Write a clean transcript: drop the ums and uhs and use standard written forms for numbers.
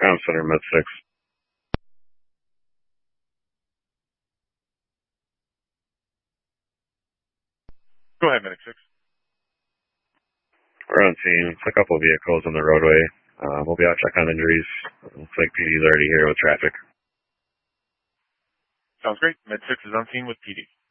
Center Med 6. Go ahead, Medic 6. We're on scene. It's a couple of vehicles on the roadway. We'll be out check on injuries. Looks like PD's already here with traffic. Sounds great. Med 6 is on scene with PD.